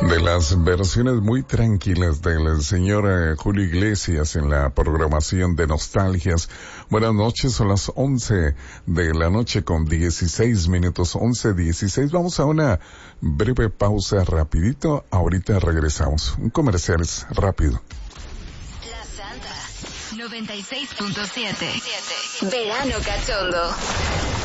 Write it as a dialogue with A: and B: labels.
A: De las versiones muy tranquilas del señor Julio Iglesias en la programación de Nostalgias. Buenas noches, son las 11 de la noche con 16 minutos, 11:16. Vamos a una breve pausa rapidito, ahorita regresamos. Un comercial es rápido.
B: La Santa 96.7. Verano cachondo.